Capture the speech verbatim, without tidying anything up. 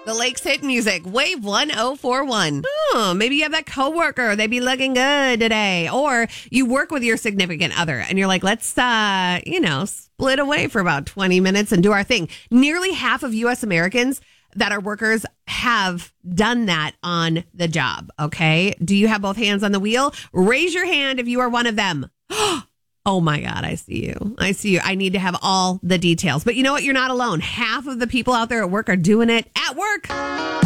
The Lakes hit music, Wave one oh four one. Oh, maybe you have that coworker. They be looking good today. Or you work with your significant other and you're like, let's, uh, you know, split away for about twenty minutes and do our thing. Nearly half of U S Americans that are workers have done that on the job. Okay. Do you have both hands on the wheel? Raise your hand if you are one of them. Oh my God, I see you. I see you. I need to have all the details. But you know what? You're not alone. Half of the people out there at work are doing it at work.